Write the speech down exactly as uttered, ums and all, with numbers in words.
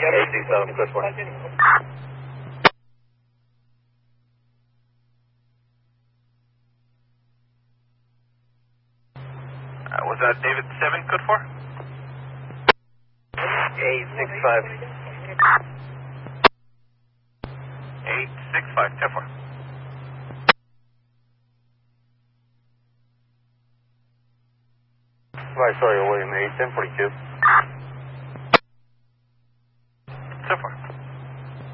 eight six seven, clear for. Uh, was that David seven, code four? eight six five. eight six five, ten four. Right, sorry, William, eight ten forty-two.